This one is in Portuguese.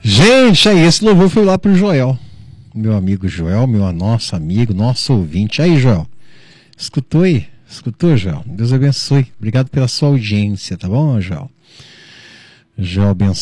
Gente, aí esse louvor foi lá pro Joel. Meu amigo Joel, nosso amigo, nosso ouvinte. Aí, Joel, escutou aí? Escutou, Joel? Deus abençoe. Obrigado pela sua audiência, tá bom, Joel? Joel abençoe.